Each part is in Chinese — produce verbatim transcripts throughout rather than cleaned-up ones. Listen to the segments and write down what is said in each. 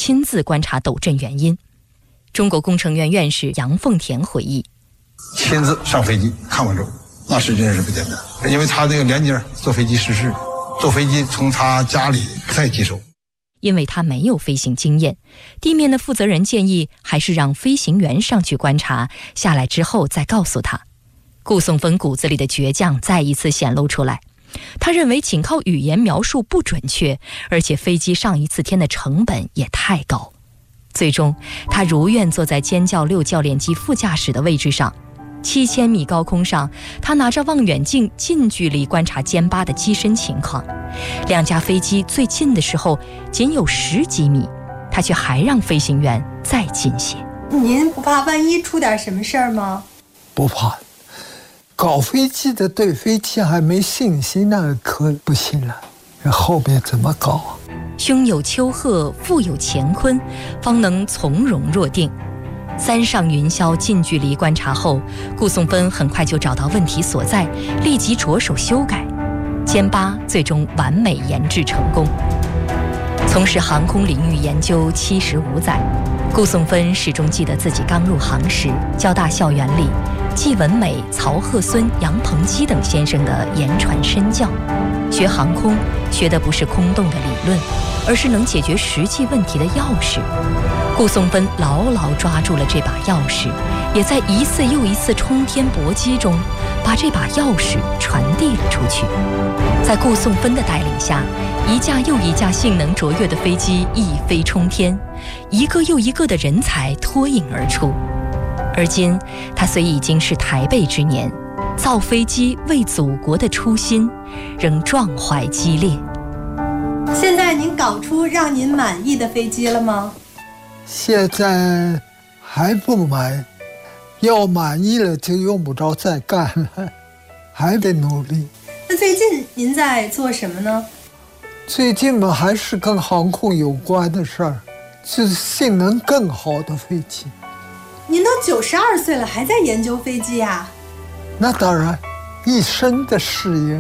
亲自观察陡震原因。中国工程院院士杨凤田回忆， 亲自上飞机看完之后，那是真是不简单，因为他这个连接坐飞机失事，坐飞机从他家里再接手。 因为他没有飞行经验，地面的负责人建议还是让飞行员上去观察，下来之后再告诉他。顾颂芬骨子里的倔强再一次显露出来，他认为仅靠语言描述不准确，而且飞机上一次天的成本也太高。最终他如愿坐在歼教六教练机副驾驶的位置上，七千米高空上，他拿着望远镜近距离观察歼八的机身情况。两架飞机最近的时候仅有十几米，他却还让飞行员再近些。 您不怕万一出点什么事儿吗？ 不怕，搞飞机的对飞机还没信心，那可不行了，后面怎么搞啊？ 胸有丘壑，腹有乾坤，方能从容若定。三上云霄近距离观察后，顾颂芬很快就找到问题所在，立即着手修改。歼八最终完美研制成功。从事航空领域研究七十五载，顾颂芬始终记得自己刚入行时，交大校园里季文美、曹鹤孙、杨鹏基等先生的言传身教。学航空学的不是空洞的理论，而是能解决实际问题的钥匙。顾颂芬牢牢抓住了这把钥匙，也在一次又一次冲天搏击中把这把钥匙传递了出去。在顾颂芬的带领下，一架又一架性能卓越的飞机一飞冲天，一个又一个的人才脱颖而出。而今他虽已经是台背之年，造飞机为祖国的初心仍壮怀激烈。 现在您搞出让您满意的飞机了吗？ 现在还不满，要满意了就用不着再干了，还得努力。 那最近您在做什么呢？ 最近嘛，还是跟航空有关的事儿，就是性能更好的飞机。 您都九十二岁了，还在研究飞机啊？ 那当然，一生的事业。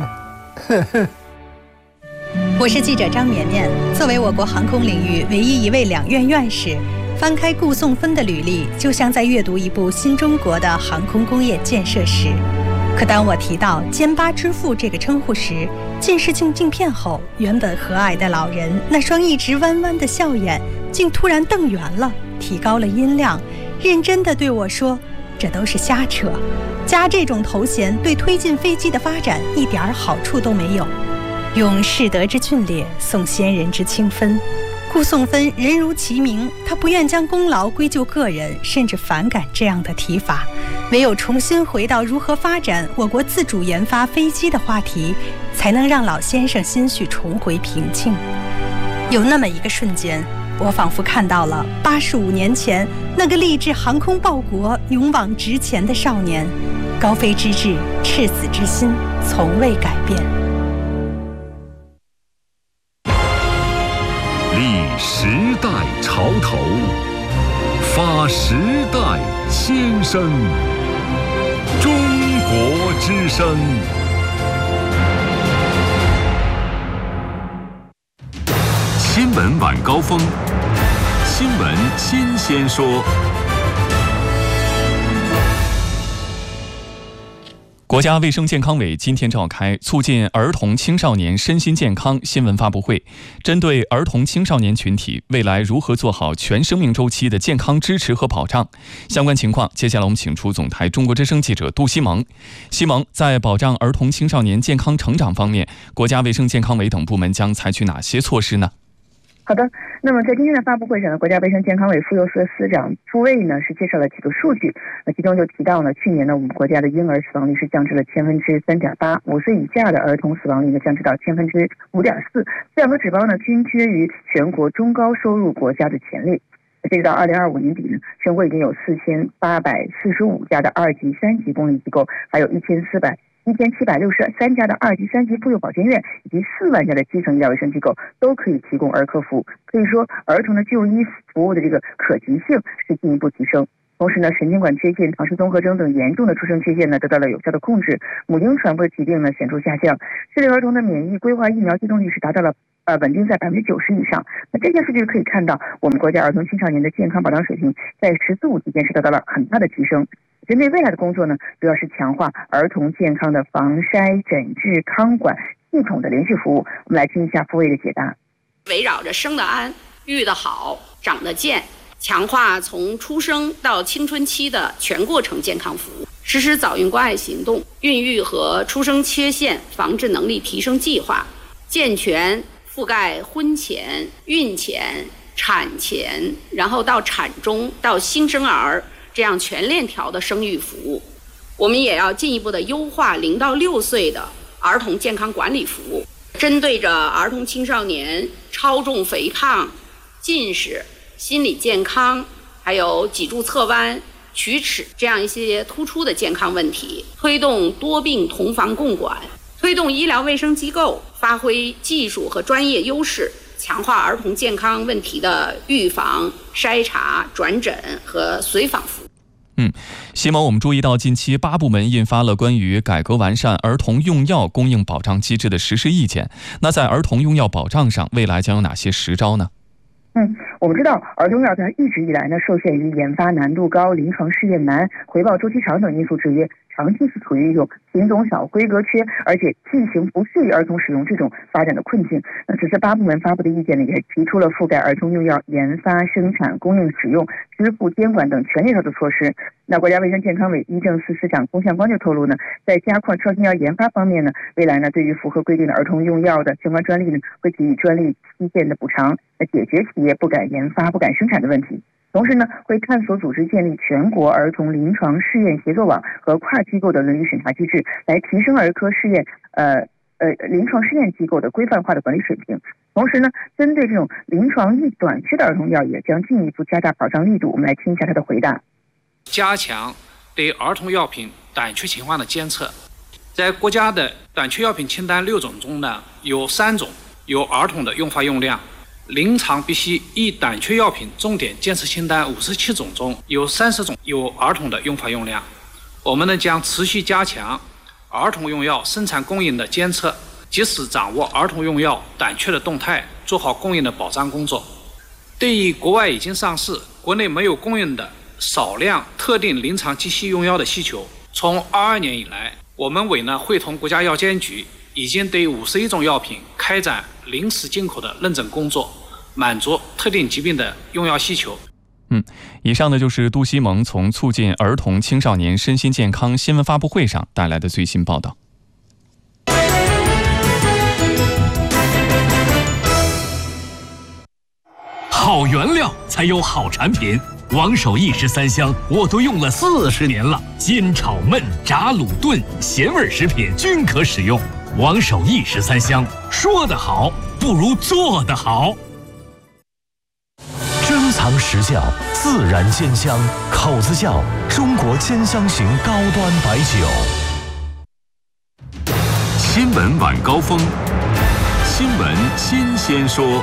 我是记者张绵绵，作为我国航空领域唯一一位两院院士，翻开顾颂芬的履历，就像在阅读一部新中国的航空工业建设史。可当我提到歼八之父这个称呼时，近视镜镜片后，原本和蔼的老人那双一直弯弯的笑眼竟突然瞪圆了，提高了音量，认真地对我说，这都是瞎扯，加这种头衔对推进飞机的发展一点好处都没有。用士德之峻烈送先人之清芬。顾颂芬人如其名，他不愿将功劳归咎个人，甚至反感这样的提法。唯有重新回到如何发展我国自主研发飞机的话题，才能让老先生心绪重回平静。有那么一个瞬间，我仿佛看到了八十五年前那个立志航空报国、勇往直前的少年，高飞之志、赤子之心从未改变。 立时代潮头，发时代先声。中国之声。新闻晚高峰，新闻新鲜说。 国家卫生健康委今天召开促进儿童青少年身心健康新闻发布会，针对儿童青少年群体未来如何做好全生命周期的健康支持和保障相关情况，接下来我们请出总台中国之声记者杜西蒙。西蒙，在保障儿童青少年健康成长方面，国家卫生健康委等部门将采取哪些措施呢？ 好的，那么在今天的发布会上呢，国家卫生健康委妇幼司司长傅卫呢是介绍了几个数据，那其中就提到呢，去年呢我们国家的婴儿死亡率是降至了千分之三点八，五岁以下的儿童死亡率呢降至到千分之五点四，这两个指标呢均居于全国中高收入国家的前列。截止到二零二五年底呢，全国已经有四千八百四十五家的二级、三级公立机构，还有一千四百。一千七百六十三家的二级、三级妇幼保健院以及四万家的基层医疗卫生机构都可以提供儿科服务。可以说，儿童的就医服务的这个可及性是进一步提升。同时呢，神经管缺陷、唐氏综合征等严重的出生缺陷呢得到了有效的控制，母婴传播疾病呢显著下降。适龄儿童的免疫规划疫苗接种率是达到了呃稳定在百分之九十以上。那这些数据可以看到，我们国家儿童青少年的健康保障水平在“十四五”期间是得到了很大的提升。针对未来的工作呢，主要是强化儿童健康的防筛、诊治、康管系统的连续服务。我们来听一下傅卫的解答。 围绕着生得安、育得好、长得健，强化从出生到青春期的全过程健康服务，实施早孕关爱行动、孕育和出生缺陷防治能力提升计划，健全覆盖婚前、孕前、产前，然后到产中到新生儿这样全链条的生育服务。我们也要进一步的优化零到六岁的儿童健康管理服务，针对着儿童青少年超重肥胖、近视、心理健康，还有脊柱侧弯、龋齿这样一些突出的健康问题，推动多病同房共管，推动医疗卫生机构发挥技术和专业优势，强化儿童健康问题的预防、筛查、转诊和随访服务。 嗯，西蒙，我们注意到近期八部门印发了关于改革完善儿童用药供应保障机制的实施意见。那在儿童用药保障上，未来将有哪些实招呢？ 嗯，我们知道儿童药它一直以来呢，受限于研发难度高、临床试验难、回报周期长等因素制约，长期是处于一种品种小、规格缺，而且剂型不适于儿童使用这种发展的困境。那此次八部门发布的意见呢，也提出了覆盖儿童用药研发、生产、供应、使用、支付、监管等全链条的措施。那国家卫生健康委医政司司长龚向光就透露呢，在加快创新药研发方面呢，未来呢，对于符合规定的儿童用药的相关专利呢，会给予专利期限的补偿，来解决企业不敢研发、不敢生产的问题。同时呢，会探索组织建立全国儿童临床试验协作网和跨机构的伦理审查机制，来提升儿科试验呃呃临床试验机构的规范化的管理水平。同时呢，针对这种临床力短缺的儿童药，也将进一步加大保障力度。我们来听一下他的回答。 加强对儿童药品短缺情况的监测。在国家的短缺药品清单六种中呢，有三种有儿童的用法用量。临床必需易短缺药品重点监测清单五十七种中，有三十种有儿童的用法用量。我们呢将持续加强儿童用药生产供应的监测，及时掌握儿童用药短缺的动态，做好供应的保障工作。对于国外已经上市、国内没有供应的少量特定临床急需用药的需求，从二二年以来，我们委呢会同国家药监局已经对五十一种药品开展临时进口的认证工作，满足特定疾病的用药需求。 嗯，以上呢就是杜西蒙从促进儿童青少年身心健康新闻发布会上带来的最新报道。 好原料才有好产品，王守义十三香我都用了四十年了，煎炒焖炸卤炖咸味食品均可使用。王守义十三香，说得好不如做得好。 珍藏实窖，自然煎香，口子窖，中国煎香型高端白酒。 新闻晚高峰，新闻新鲜说。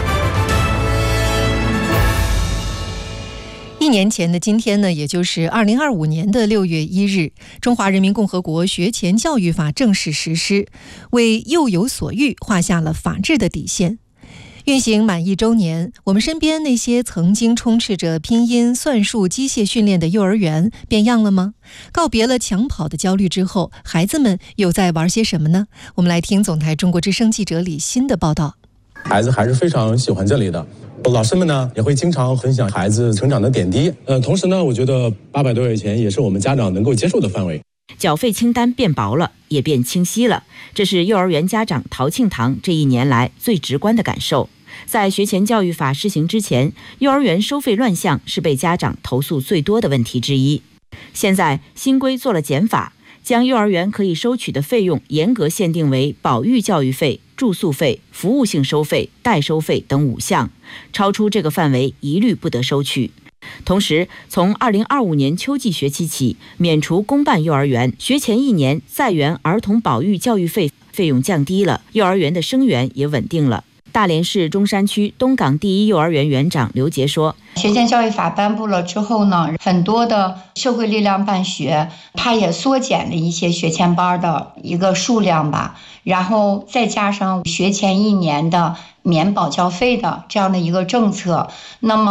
一年前的今天呢，也就是二零二五年的六月一日，中华人民共和国学前教育法正式实施，为幼有所育画下了法治的底线。运行满一周年，我们身边那些曾经充斥着拼音、算术、机械训练的幼儿园变样了吗？告别了抢跑的焦虑之后，孩子们又在玩些什么呢？我们来听总台中国之声记者李欣的报道。 孩子还是非常喜欢这里的，老师们呢也会经常分享孩子成长的点滴。呃，同时呢，我觉得八百多块钱也是我们家长能够接受的范围。 缴费清单变薄了，也变清晰了，这是幼儿园家长陶庆堂这一年来最直观的感受。在学前教育法施行之前，幼儿园收费乱象是被家长投诉最多的问题之一。现在新规做了减法，将幼儿园可以收取的费用严格限定为保育教育费、住宿费、服务性收费、代收费等五项，超出这个范围一律不得收取。同时，从二零二五年秋季学期起，免除公办幼儿园学前一年在园儿童保育教育费费用降低了，幼儿园的生源也稳定了。 大连市中山区东港第一幼儿园园长刘杰说， 学前教育法颁布了之后呢，很多的社会力量办学，它也缩减了一些学前班的一个数量吧，然后再加上学前一年的免保教费的这样的一个政策，那么